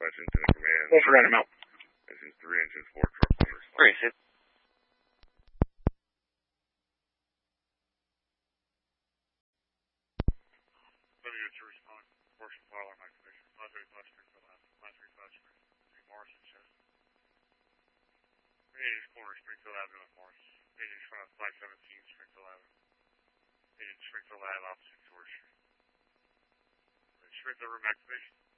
dispatch incident command. We'll forget him out. Engine 3, engine 4, truck on response. 3, sit. To respond. Portion file on activation. 535 Springfield Avenue. 535 Springfield. Morris and Chester. 8 corner Springfield Avenue and Morris. 8 front of 517 Springfield Avenue. 8 Springfield Ave opposite George Street. Springfield room activation.